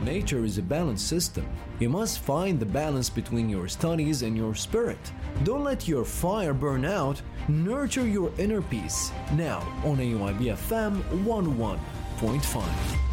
Nature is a balanced system. You must find the balance between your studies and your spirit. Don't let your fire burn out. Nurture your inner peace. Now on AYB FM 101.5.